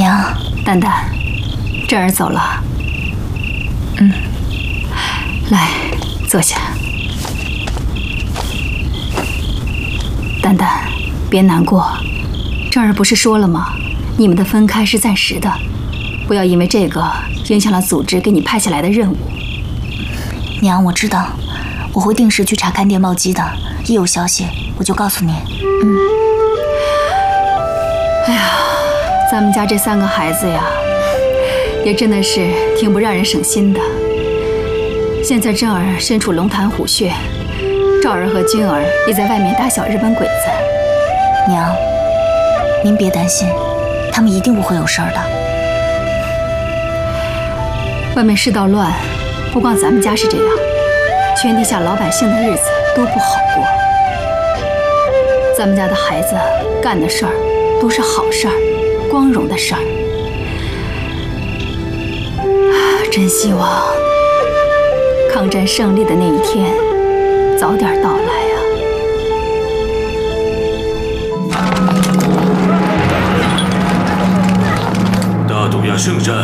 娘， 蛋蛋，振儿走了。来，坐下。蛋蛋，别难过，振儿不是说了吗？你们的分开是暂时的，不要因为这个影响了组织给你派下来的任务。 娘，我知道，我会定时去查看电报机的，一有消息我就告诉您。 哎呀，咱们家这3个孩子呀，也真的是挺不让人省心的。现在振儿身处龙潭虎穴，兆儿和君儿也在外面打小日本鬼子。 娘，您别担心，他们一定不会有事儿的。 外面世道乱，不光咱们家是这样，全天下老百姓的日子都不好过。咱们家的孩子干的事儿都是好事儿，光荣的事儿。真希望抗战胜利的那一天早点到来啊！ 大东亚圣战